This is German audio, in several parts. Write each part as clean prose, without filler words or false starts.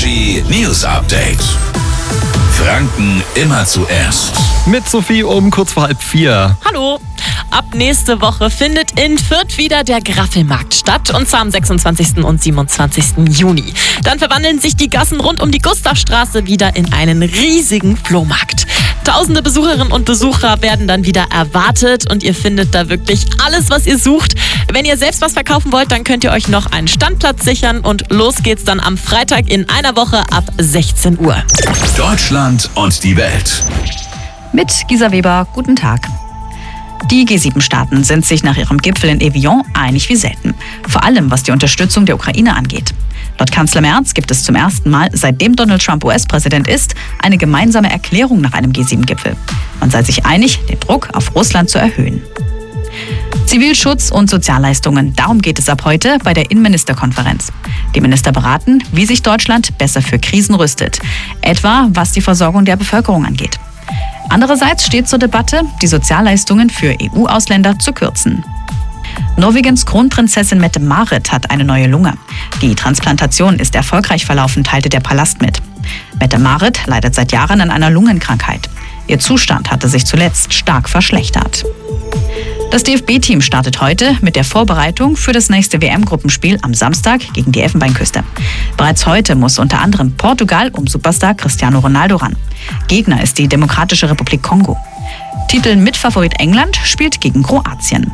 Energy News Update. Franken immer zuerst. Mit Sophie um kurz vor 3:30. Hallo! Ab nächste Woche findet in Fürth wieder der Graffelmarkt statt, und zwar am 26. und 27. Juni. Dann verwandeln sich die Gassen rund um die Gustavstraße wieder in einen riesigen Flohmarkt. Tausende Besucherinnen und Besucher werden dann wieder erwartet und ihr findet da wirklich alles, was ihr sucht. Wenn ihr selbst was verkaufen wollt, dann könnt ihr euch noch einen Standplatz sichern und los geht's dann am Freitag in einer Woche ab 16 Uhr. Deutschland und die Welt. Mit Gisa Weber, guten Tag. Die G7-Staaten sind sich nach ihrem Gipfel in Evian einig wie selten. Vor allem, was die Unterstützung der Ukraine angeht. Laut Kanzler Merz gibt es zum ersten Mal, seitdem Donald Trump US-Präsident ist, eine gemeinsame Erklärung nach einem G7-Gipfel. Man sei sich einig, den Druck auf Russland zu erhöhen. Zivilschutz und Sozialleistungen, darum geht es ab heute bei der Innenministerkonferenz. Die Minister beraten, wie sich Deutschland besser für Krisen rüstet, etwa was die Versorgung der Bevölkerung angeht. Andererseits steht zur Debatte, die Sozialleistungen für EU-Ausländer zu kürzen. Norwegens Kronprinzessin Mette-Marit hat eine neue Lunge. Die Transplantation ist erfolgreich verlaufen, teilte der Palast mit. Mette-Marit leidet seit Jahren an einer Lungenkrankheit. Ihr Zustand hatte sich zuletzt stark verschlechtert. Das DFB-Team startet heute mit der Vorbereitung für das nächste WM-Gruppenspiel am Samstag gegen die Elfenbeinküste. Bereits heute muss unter anderem Portugal um Superstar Cristiano Ronaldo ran. Gegner ist die Demokratische Republik Kongo. Titelmitfavorit England spielt gegen Kroatien.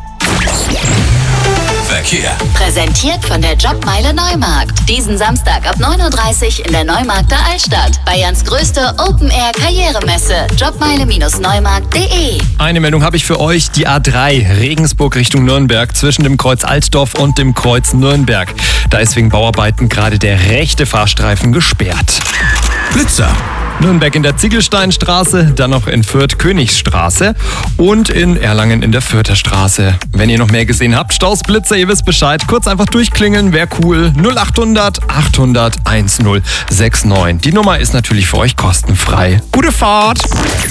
Verkehr. Präsentiert von der Jobmeile Neumarkt. Diesen Samstag ab 9:30 Uhr in der Neumarkter Altstadt. Bayerns größte Open-Air-Karrieremesse. Jobmeile-neumarkt.de. Eine Meldung habe ich für euch. Die A3 Regensburg Richtung Nürnberg zwischen dem Kreuz Altdorf und dem Kreuz Nürnberg. Da ist wegen Bauarbeiten gerade der rechte Fahrstreifen gesperrt. Blitzer. Nürnberg in der Ziegelsteinstraße, dann noch in Fürth Königsstraße und in Erlangen in der Fürther Straße. Wenn ihr noch mehr gesehen habt, Staus, Blitzer, ihr wisst Bescheid. Kurz einfach durchklingeln, wäre cool. 0800 800 1069. Die Nummer ist natürlich für euch kostenfrei. Gute Fahrt!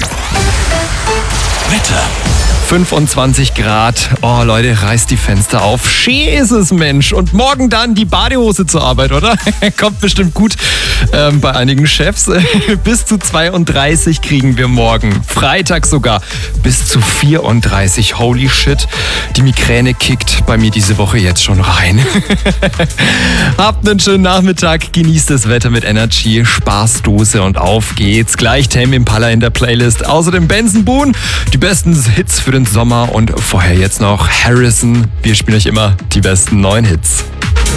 Wetter. 25 Grad. Oh Leute, reißt die Fenster auf. Schön ist es, Mensch. Und morgen dann die Badehose zur Arbeit, oder? Kommt bestimmt gut bei einigen Chefs. Bis zu 32 kriegen wir morgen. Freitag sogar bis zu 34. Holy shit. Die Migräne kickt bei mir diese Woche jetzt schon rein. Habt einen schönen Nachmittag. Genießt das Wetter mit Energy. Spaßdose und auf geht's. Gleich Tame Impala in der Playlist. Außerdem Benson Boone. Die besten Hits für den Sommer und vorher jetzt noch Harrison. Wir spielen euch immer die besten neuen Hits.